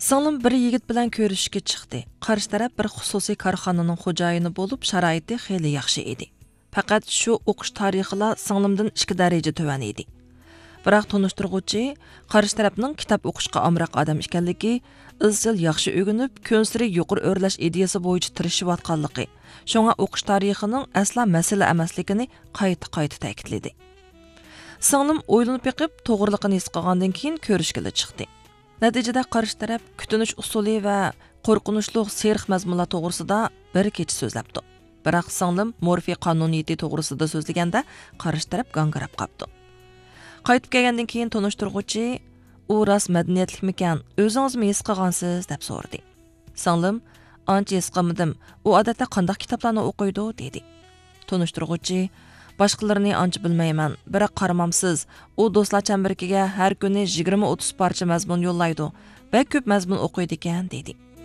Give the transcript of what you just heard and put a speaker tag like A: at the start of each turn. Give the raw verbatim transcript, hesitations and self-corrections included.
A: Singlim bir yigit bilan ko'rishishga chiqdi. Qarshi taraf bir xususiy korxonaning xo'jayini bo'lib, sharoiti xeyli yaxshi edi. Faqat shu o'qish tarixila singlimdan ikki daraja tuvan edi. Biroq tunishtiruvchi qarshi tarafning kitob o'qishga amroq odam ekanligi, izchil yaxshi o'rganib, ko'nsiri yuqori o'rlash ideyasi bo'yicha tirishayotganligi, shunga o'qish tarixining asla masala emasligini qayta-qayta ta'kidladi. Singlim o'ylanib yiqib, to'g'riliqini his qilgandan keyin ko'rishga chiqdi. Natijada qarshi taraf kutunish usuli va qo'rqinchli serix mazmunlar to'g'risida bir kecha so'zlabdi. Biroq singlim Morfiy qonuniyati to'g'risida so'zlaganda qarshi taraf gangirab qopdi. Qaytib kelgandan keyin tunishtiruvchi u ras madaniyatlikmikan, o'zingizmi his qilgansiz deb so'radi. Singlim ancha his qilmadim, u odatda qanday kitoblarni o'qiydi dedi. Tunishtiruvchi boshqalarni ancha bilmayman, biroq qaramamsiz, u do'stlar chambiriga har kuni yigirma o'ttiz parcha mazmun yo'llaydi va ko'p mazmun o'qiydi ekan dedi.